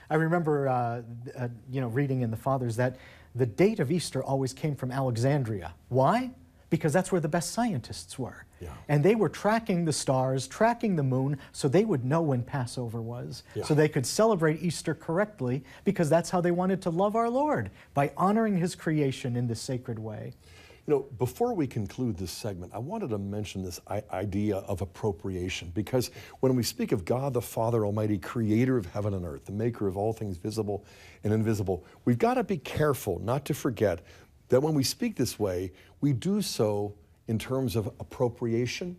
I remember, reading in the Fathers that the date of Easter always came from Alexandria. Why? Because that's where the best scientists were. Yeah. And they were tracking the stars, tracking the moon, so they would know when Passover was. Yeah. So they could celebrate Easter correctly, because that's how they wanted to love our Lord, by honoring His creation in this sacred way. You know, before we conclude this segment, I wanted to mention this idea of appropriation, because when we speak of God the Father Almighty, creator of heaven and earth, the maker of all things visible and invisible, we've got to be careful not to forget that when we speak this way, we do so in terms of appropriation.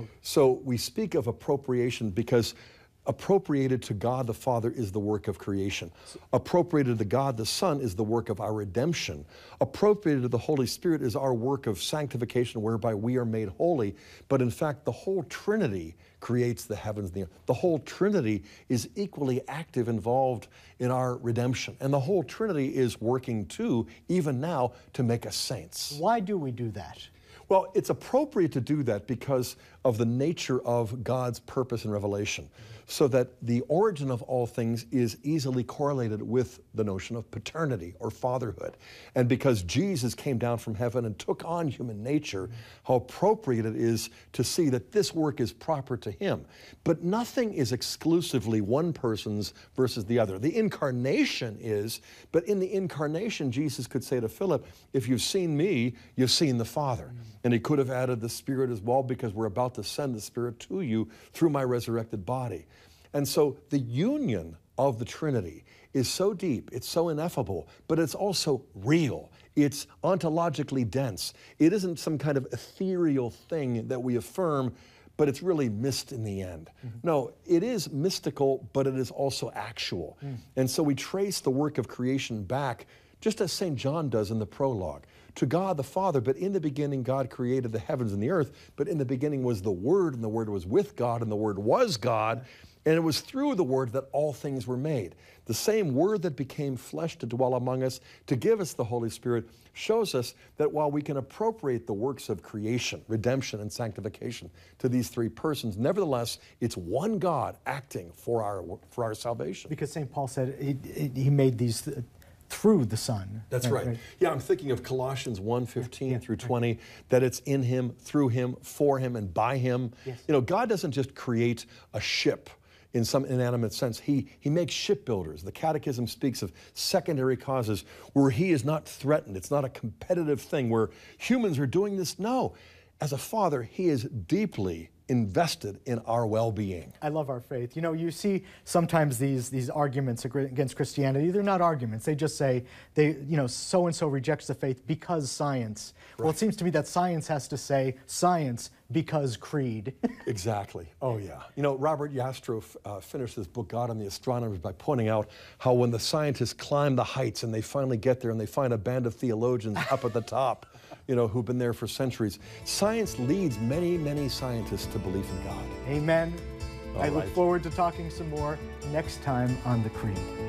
So we speak of appropriation because appropriated to God the Father is the work of creation. Appropriated to God the Son is the work of our redemption. Appropriated to the Holy Spirit is our work of sanctification, whereby we are made holy. But in fact, the whole Trinity creates the heavens and the earth. The whole Trinity is equally active, involved in our redemption. And the whole Trinity is working too, even now, to make us saints. Why do we do that? Well, it's appropriate to do that because of the nature of God's purpose and revelation, so that the origin of all things is easily correlated with the notion of paternity or fatherhood. And because Jesus came down from heaven and took on human nature, how appropriate it is to see that this work is proper to Him. But nothing is exclusively one person's versus the other. The incarnation is, but in the incarnation, Jesus could say to Philip, if you've seen me, you've seen the Father. And He could have added the Spirit as well, because we're about to send the Spirit to you through my resurrected body. And so the union of the Trinity is so deep, it's so ineffable, but it's also real. It's ontologically dense. It isn't some kind of ethereal thing that we affirm, but it's really mist in the end. No, it is mystical, but it is also actual. And so we trace the work of creation back, just as St. John does in the prologue, to God the Father. But in the beginning, God created the heavens and the earth. But in the beginning was the Word, and the Word was with God, and the Word was God. And it was through the Word that all things were made. The same Word that became flesh to dwell among us, to give us the Holy Spirit, shows us that while we can appropriate the works of creation, redemption, and sanctification to these three persons, nevertheless, it's one God acting for our salvation. Because St. Paul said he made these through the Son. That's right. Yeah, I'm thinking of Colossians 1:15 through 20, that it's in Him, through Him, for Him, and by Him. Yes. You know, God doesn't just create a ship in some inanimate sense. He makes shipbuilders. The Catechism speaks of secondary causes where He is not threatened. It's not a competitive thing where humans are doing this. No. As a Father, He is deeply invested in our well-being. I love our faith. You know, you see sometimes these arguments against Christianity. They're not arguments. They just say, so-and-so rejects the faith because science. Right. Well, it seems to me that science has to say science because creed. Exactly. Oh, yeah. You know, Robert Jastrow finished this book, God and the Astronomers, by pointing out how when the scientists climb the heights and they finally get there and they find a band of theologians up at the top, who've been there for centuries, science leads many, many scientists to belief in God. Amen. All I right. look forward to talking some more next time on The Creed.